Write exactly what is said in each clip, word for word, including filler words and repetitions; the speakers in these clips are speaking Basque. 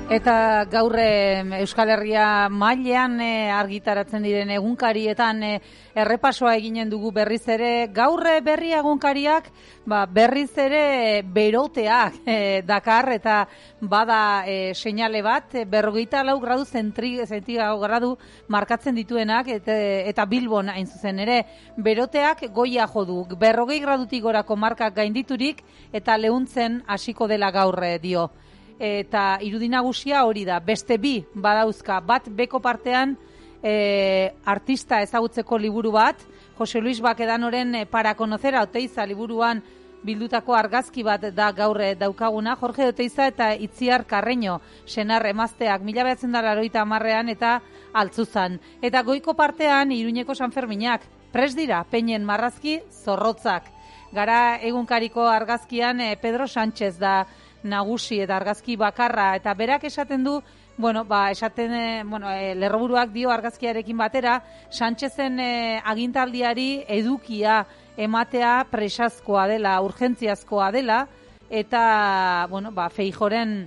Eta gaur Euskal Herria mailean argitaratzen diren egunkarietan errepasoa eginen dugu berriz ere. Gaur berri egunkariak ba, berriz ere beroteak e, dakar eta bada e, seinale bat, berrogeita lau gradu zentigrado gradu markatzen dituenak eta, eta Bilbon hain zuzen ere beroteak goia jo du. Berrogei gradutik gorako markak gainditurik eta leuntzen hasiko dela gaur dio. Eta irudi nagusia hori da, beste bi badauzka, bat beko partean e, artista ezagutzeko liburu bat, Jose Luis Bakedanoren e, Para conocer a Oteiza liburuan bildutako argazki bat da gaur daukaguna, Jorge Oteiza eta Itziar Carreño, senar emazteak, mila bederatziehun eta laurogeita hamarrean eta Altzuzan. Eta goiko partean Iruñeko San Ferminak, prest dira, peinen marrazki zorrotzak. Gara egunkariko argazkian e, Pedro Sánchez da nagusi eta argazki bakarra, eta berak esaten du, bueno, ba, esaten, e, bueno, e, lerroburuak dio argazkiarekin batera, Sánchezen e, agintaldiari edukia ematea presazkoa dela, urgentziazkoa dela, eta, bueno, ba, Feijoren,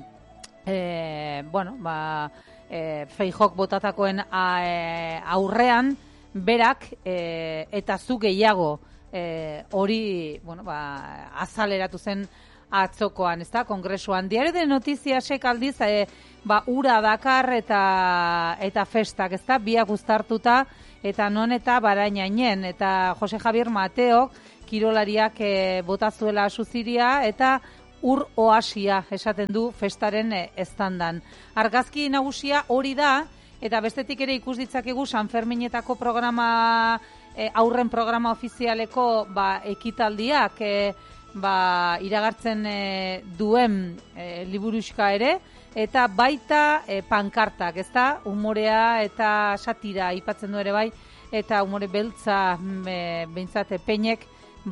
e, bueno, ba, e, Feijok botatakoen a, e, aurrean, berak, e, eta zu gehiago, e, hori, bueno, ba, azaleratu zen atzokoan, ez da, kongresuan. Diario de Notiziasek aldiz, e, ba, ura dakar eta eta festak, ez da, biak uztartuta, eta non eta barainainen, eta Jose Javier Mateok, kirolariak e, botazuela suziria, eta ur oasia esaten du festaren e, estandan. Argazki nagusia hori da, eta bestetik ere ikus ditzakegu San Ferminetako programa, e, aurren programa ofizialeko ba, ekitaldiak, e, ba, iragartzen e, duen e, liburuxka ere, eta baita e, pankartak, ez da, umorea eta satira aipatzen du ere bai, eta umore beltza e, behintzate peinek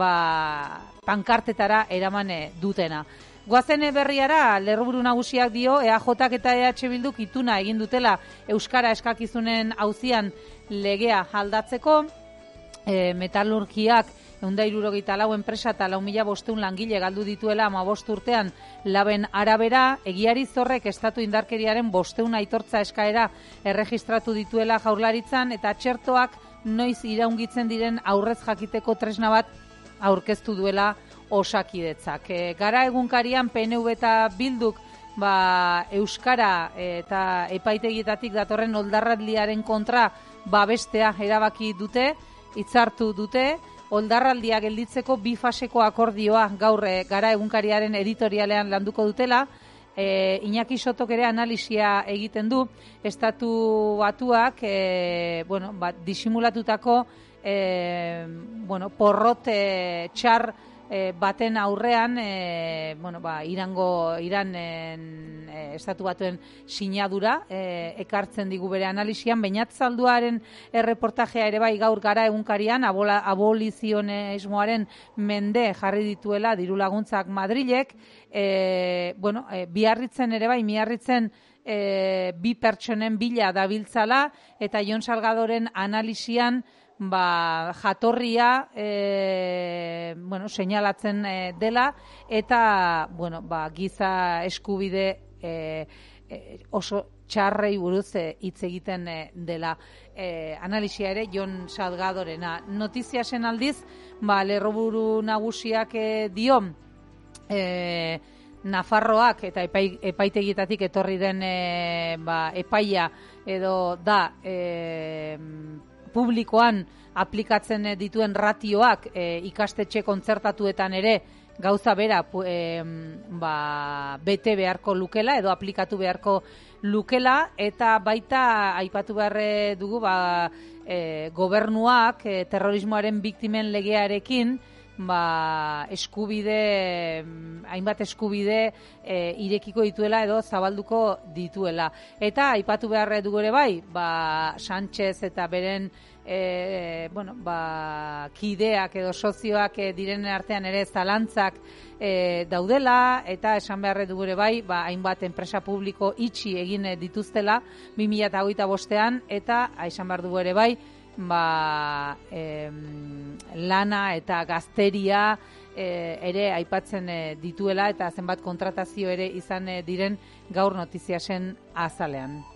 ba, pankartetara eramane dutena. Goazen berriara, lerroburu nagusiak dio, E A Jak eta E H Bilduk ituna egin dutela Euskara eskakizunen auzian legea aldatzeko, e, metalurgiak ehun eta hirurogeita lau enpresa eta lau mila bostehun langile galdu dituela hamabost urtean laben arabera, egiari zorrek estatu indarkeriaren bostehun aitortza eskaera erregistratu dituela Jaurlaritzan, eta txertoak noiz iraungitzen diren aurrez jakiteko tresna bat aurkeztu duela Osakidetzak. E, gara egunkarian P N V eta Bilduk ba, Euskara eta epaitegietatik datorren oldarraldiaren kontra babestea erabaki dute, hitzartu dute. Oldarraldia gelditzeko bi faseko akordioa gaur gara egunkariaren editorialean landuko dutela. E, Iñaki Sotok ere analisia egiten du, estatu batuak e, bueno, ba, disimulatutako e, bueno, porrot e, txar e, baten aurrean e, bueno, ba, Irango Iranen e, estatu batuen sinadura e, ekartzen digu bere analisian. Beñat Zalduaren erreportajea ere bai gaur gara egunkarian abola, abolizionismoaren mende jarri dituela diru laguntzak Madrilek. E, bueno, e, biarritzen ere bai, miarritzen e, bi pertsonen bila dabiltzala, eta Jon Salgadoren analisian ba, jatorria e, bueno, seinalatzen e, dela, eta bueno, ba, giza eskubide e, e, oso txarrei buruz hitz e, egiten e, dela. E, analisia ere Jon Salgadorena. Notiziasen aldiz, ba, lerroburu nagusiak e, dio, E, Nafarroak eta epai, epaitegietatik etorri den e, ba, epaia edo da e, publikoan aplikatzen dituen ratioak e, ikastetxe kontzertatuetan ere gauza bera e, ba, bete beharko lukela edo aplikatu beharko lukela, eta baita aipatu behar dugu ba, e, gobernuak e, terrorismoaren biktimen legearekin ba, eskubide, hainbat eskubide e, irekiko dituela edo zabalduko dituela. Eta aipatu behar dugu ere bai, ba, Sánchez eta beren e, bueno, ba, kideak edo sozioak e, direnen artean ere zalantzak e, daudela, eta esan behar dugu ere bai, ba, hainbat enpresa publiko itxi egin dituztela bi mila hogeita bostean, eta esan behar dugu ere bai, ba, em, lana eta gazteria e, ere aipatzen e, dituela, eta zenbat kontratazio ere izan e, diren gaur notiziasen azalean.